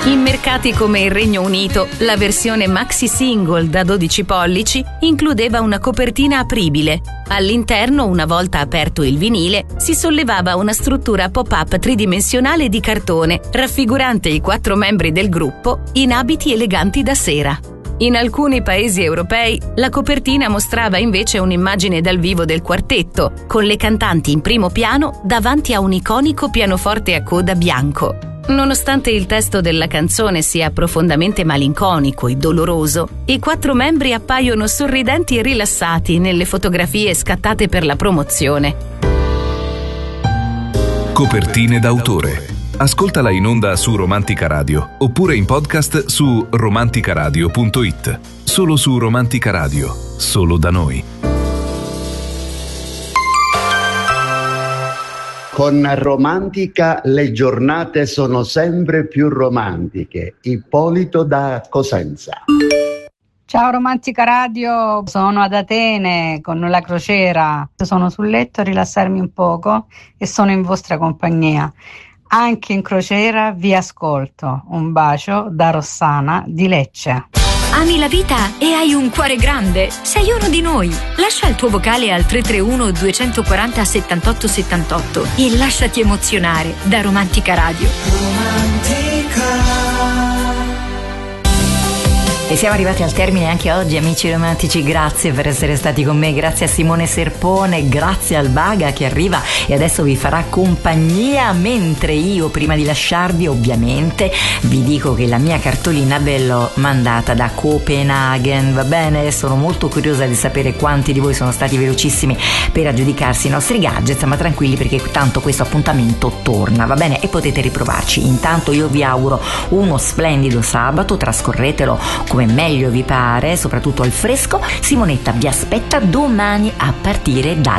In mercati come il Regno Unito, la versione maxi single da 12 pollici includeva una copertina apribile. All'interno, una volta aperto il vinile, si sollevava una struttura pop-up tridimensionale di cartone raffigurante i 4 membri del gruppo in abiti eleganti da sera. In alcuni paesi europei, la copertina mostrava invece un'immagine dal vivo del quartetto, con le cantanti in primo piano davanti a un iconico pianoforte a coda bianco. Nonostante il testo della canzone sia profondamente malinconico e doloroso, i 4 membri appaiono sorridenti e rilassati nelle fotografie scattate per la promozione. Copertine d'autore. Ascoltala in onda su Romantica Radio oppure in podcast su romanticaradio.it. Solo su Romantica Radio, solo da noi. Con Romantica le giornate sono sempre più romantiche. Ippolito da Cosenza. Ciao Romantica Radio, sono ad Atene con la crociera. Sono sul letto a rilassarmi un poco e sono in vostra compagnia. Anche in crociera vi ascolto. Un bacio da Rossana di Lecce. Ami la vita e hai un cuore grande? Sei uno di noi. Lascia il tuo vocale al 331 240 78 78 e lasciati emozionare da Romantica Radio. E siamo arrivati al termine anche oggi, amici romantici. Grazie per essere stati con me, grazie a Simone Serpone, grazie al Baga che arriva e adesso vi farà compagnia, mentre io, prima di lasciarvi, ovviamente vi dico che la mia cartolina ve l'ho mandata da Copenaghen, va bene? Sono molto curiosa di sapere quanti di voi sono stati velocissimi per aggiudicarsi i nostri gadget, ma tranquilli perché tanto questo appuntamento torna, va bene? E potete riprovarci. Intanto io vi auguro uno splendido sabato, trascorretelo come meglio vi pare, soprattutto al fresco. Simonetta vi aspetta domani a partire dalle